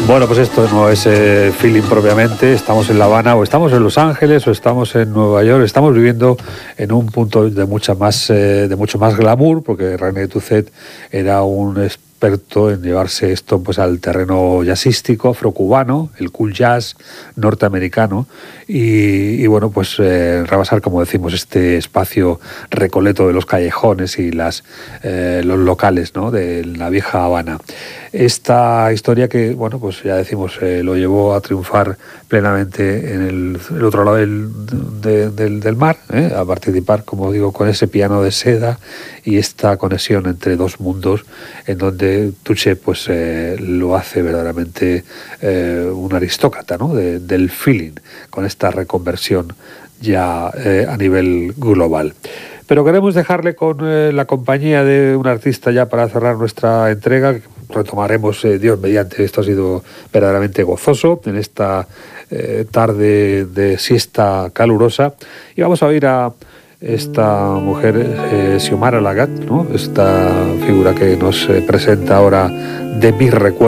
Bueno, pues esto no es feeling propiamente. Estamos en La Habana, o estamos en Los Ángeles, o estamos en Nueva York. Estamos viviendo en un punto de mucho más glamour, porque René Tuzet era un experto en llevarse esto pues al terreno jazzístico, afrocubano, el cool jazz norteamericano, y bueno, pues rebasar, como decimos, este espacio recoleto de los callejones y los locales, ¿no?, de la vieja Habana. Esta historia que, bueno, pues ya decimos, lo llevó a triunfar plenamente en el otro lado del mar, a participar, como digo, con ese piano de seda y esta conexión entre dos mundos, en donde Tuche pues lo hace verdaderamente un aristócrata, ¿no?, del feeling, con esta reconversión ya a nivel global. Pero queremos dejarle con la compañía de un artista ya para cerrar nuestra entrega. Retomaremos, Dios mediante. Esto ha sido verdaderamente gozoso en esta tarde de siesta calurosa. Y vamos a oír a esta mujer, Xiomara Lagat, ¿no?, esta figura que nos presenta ahora de mis recuerdos.